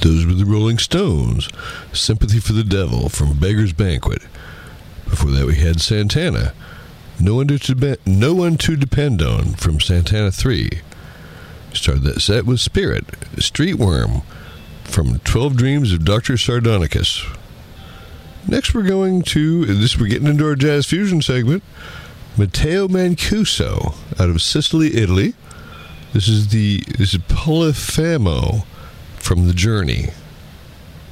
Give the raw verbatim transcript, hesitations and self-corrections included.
Those were the Rolling Stones. Sympathy for the Devil from Beggar's Banquet. Before that, we had Santana. No One to, Dep- no One to Depend On from Santana three. Started that set with Spirit. Streetworm from twelve Dreams of Doctor Sardonicus. Next, we're going to, this we're getting into our jazz fusion segment, Matteo Mancuso out of Sicily, Italy. This is the this is Polifemo from The Journey.